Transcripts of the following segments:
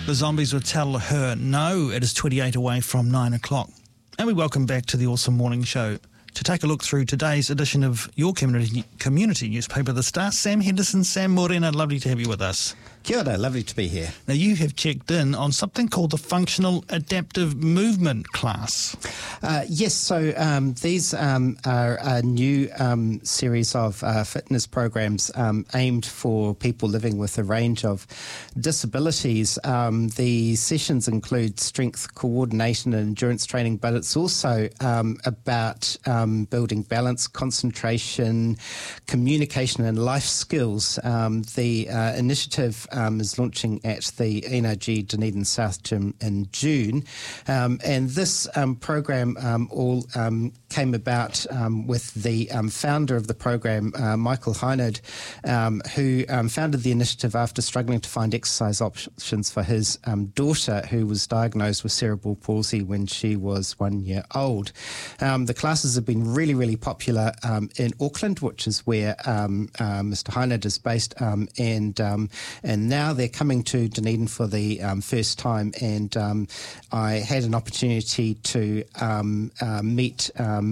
The Zombies would tell her no. It is 28 away from 9 o'clock. And we welcome back to the Awesome Morning Show. To take a look through today's edition of your community newspaper, The Star, Sam Henderson, Sam Morena, lovely to have you with us. Kia ora, lovely to be here. Now, you have checked in on something called the Functional Adaptive Movement class. Yes, so these are a new series of fitness programs aimed for people living with a range of disabilities. The sessions include strength, coordination and endurance training, but it's also about building balance, concentration, communication and life skills. The initiative is launching at the NRG Dunedin South Gym in June. And this program all came about with the founder of the program, Michael Heinard, who founded the initiative after struggling to find exercise options for his daughter, who was diagnosed with cerebral palsy when she was 1 year old. The classes have been really, really popular in Auckland, which is where Mr. Heinard is based, and now they're coming to Dunedin for the first time, and I had an opportunity to meet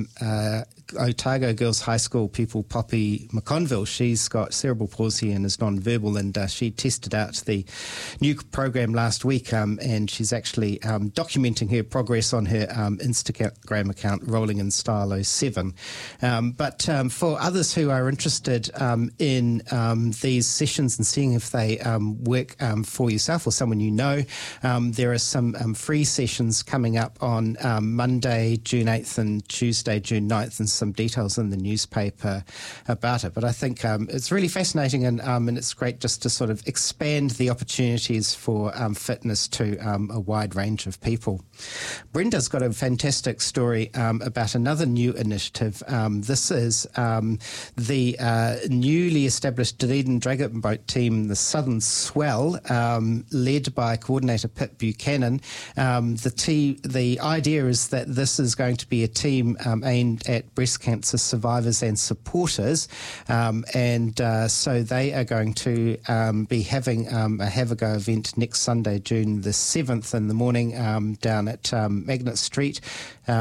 Otago Girls High School pupil Poppy McConville. She's got cerebral palsy and is non-verbal, and she tested out the new program last week, and she's actually documenting her progress on her Instagram account, Rolling in Style 07. But for others who are interested in these sessions and seeing if they work for yourself or someone you know, there are some free sessions coming up on Monday, June 8th and Tuesday, June 9th, and some details in the newspaper about it. But I think it's really fascinating, and it's great just to sort of expand the opportunities for fitness to a wide range of people. Brenda's got a fantastic story about another new initiative. This is the newly established Dunedin Dragon Boat team, the Southern Swell, led by coordinator Pip Buchanan. The idea is that this is going to be a team aimed at breast cancer survivors and supporters, and so they are going to be having a Have a Go event next Sunday, June the 7th in the morning, down at Magnet Street.